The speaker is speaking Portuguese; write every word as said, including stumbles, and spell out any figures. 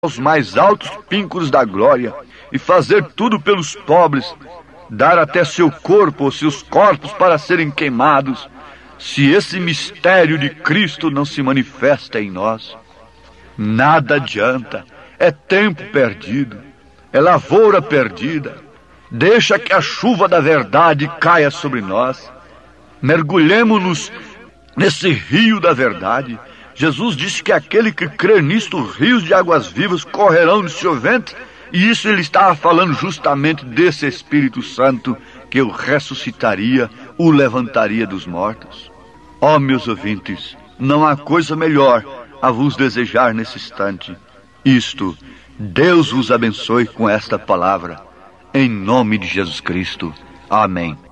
aos mais altos píncaros da glória e fazer tudo pelos pobres, dar até seu corpo ou seus corpos para serem queimados, se esse mistério de Cristo não se manifesta em nós, nada adianta, é tempo perdido, é lavoura perdida. Deixa que a chuva da verdade caia sobre nós, mergulhemos-nos nesse rio da verdade. Jesus disse que aquele que crê nisto, rios de águas vivas correrão no seu ventre, e isso ele estava falando justamente desse Espírito Santo que o ressuscitaria, o levantaria dos mortos. Ó, meus ouvintes, não há coisa melhor a vos desejar nesse instante. Isto, Deus vos abençoe com esta palavra, em nome de Jesus Cristo. Amém.